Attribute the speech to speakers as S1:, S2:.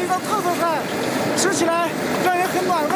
S1: 一道特色菜，吃起来让人很暖和。